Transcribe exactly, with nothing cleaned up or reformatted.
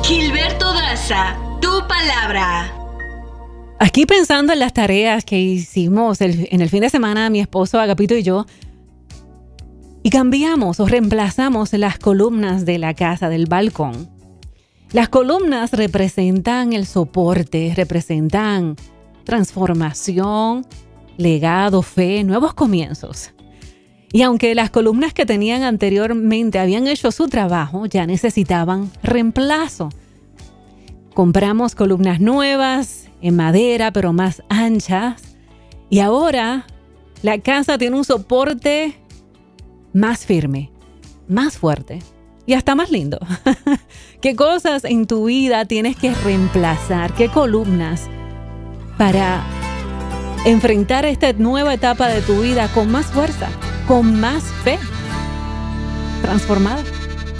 Gilberto Daza, tu palabra. Aquí pensando en las tareas que hicimos el, en el fin de semana, mi esposo Agapito y yo, y cambiamos o reemplazamos las columnas de la casa, del balcón. Las columnas representan el soporte, representan transformación, legado, fe, nuevos comienzos. Y aunque las columnas que tenían anteriormente habían hecho su trabajo, ya necesitaban reemplazo. Compramos columnas nuevas, en madera, pero más anchas. Y ahora la casa tiene un soporte más firme, más fuerte y hasta más lindo. ¿Qué cosas en tu vida tienes que reemplazar? ¿Qué columnas para enfrentar esta nueva etapa de tu vida con más fuerza, con más fe transformada?